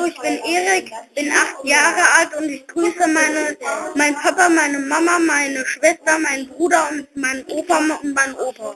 ich bin Erik, bin 8 Jahre alt und ich grüße meinen Papa, meine Mama, meine Schwester, meinen Bruder und meinen Opa und meinen Opa.